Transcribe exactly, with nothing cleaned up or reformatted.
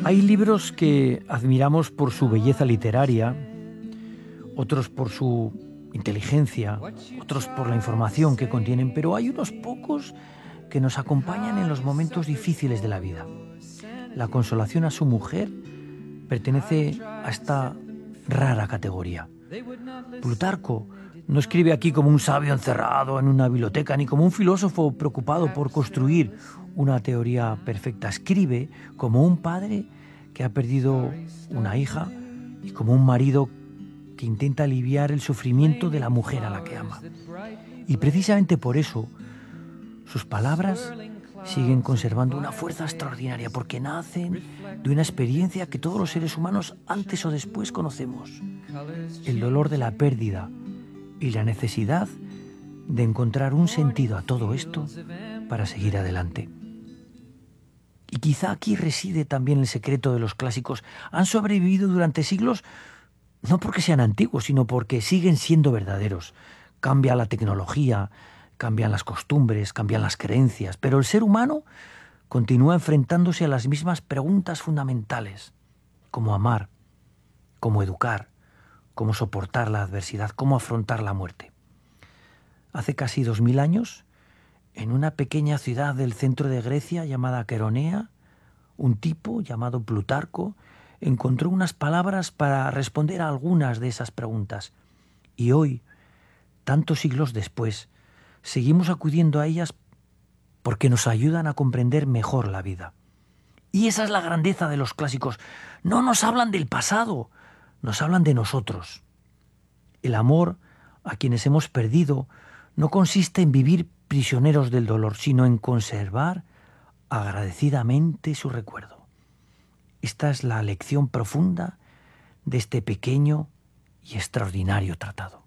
Hay libros que admiramos por su belleza literaria, otros por su inteligencia, otros por la información que contienen, pero hay unos pocos que nos acompañan en los momentos difíciles de la vida. La consolación a su mujer pertenece a esta rara categoría. Plutarco no escribe aquí como un sabio encerrado en una biblioteca, ni como un filósofo preocupado por construir una teoría perfecta. Escribe como un padre que ha perdido una hija y como un marido que intenta aliviar el sufrimiento de la mujer a la que ama. Y precisamente por eso sus palabras siguen conservando una fuerza extraordinaria, porque nacen de una experiencia que todos los seres humanos antes o después conocemos: el dolor de la pérdida y la necesidad de encontrar un sentido a todo esto para seguir adelante. Y quizá aquí reside también el secreto de los clásicos. Han sobrevivido durante siglos no porque sean antiguos, sino porque siguen siendo verdaderos. Cambia la tecnología, cambian las costumbres, cambian las creencias, pero el ser humano continúa enfrentándose a las mismas preguntas fundamentales: cómo amar, cómo educar, cómo soportar la adversidad, cómo afrontar la muerte. Hace casi dos mil años, en una pequeña ciudad del centro de Grecia llamada Queronea, un tipo llamado Plutarco encontró unas palabras para responder a algunas de esas preguntas. Y hoy, tantos siglos después, seguimos acudiendo a ellas porque nos ayudan a comprender mejor la vida. Y esa es la grandeza de los clásicos. No nos hablan del pasado, nos hablan de nosotros. El amor a quienes hemos perdido no consiste en vivir prisioneros del dolor, sino en conservar agradecidamente su recuerdo. Esta es la lección profunda de este pequeño y extraordinario tratado.